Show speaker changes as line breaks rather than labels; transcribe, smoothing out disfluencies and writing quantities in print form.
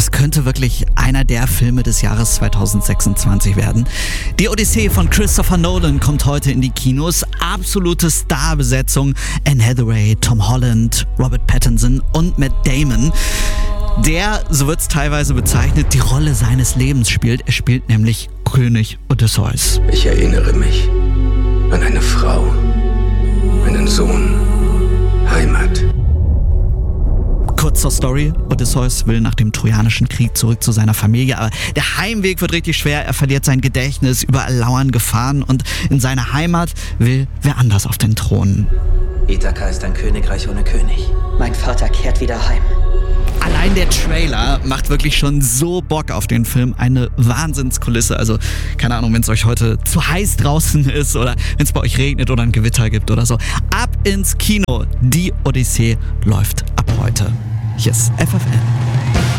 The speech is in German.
das könnte wirklich einer der Filme des Jahres 2026 werden. Die Odyssee von Christopher Nolan kommt heute in die Kinos. Absolute Starbesetzung. Anne Hathaway, Tom Holland, Robert Pattinson und Matt Damon. Der, so wird es teilweise bezeichnet, die Rolle seines Lebens spielt. Er spielt nämlich König Odysseus.
Ich erinnere mich an eine Frau, einen Sohn, Heimat.
Kurz zur Story. Odysseus will nach dem Trojanischen Krieg zurück zu seiner Familie, aber der Heimweg wird richtig schwer. Er verliert sein Gedächtnis, überall lauern Gefahren und in seiner Heimat will wer anders auf den Thron.
Ithaka ist ein Königreich ohne König. Mein Vater kehrt wieder heim.
Allein der Trailer macht wirklich schon so Bock auf den Film. Eine Wahnsinnskulisse. Also, keine Ahnung, wenn es euch heute zu heiß draußen ist oder wenn es bei euch regnet oder ein Gewitter gibt oder so. Ab ins Kino. Die Odyssee läuft ab heute. Hier ist FFN.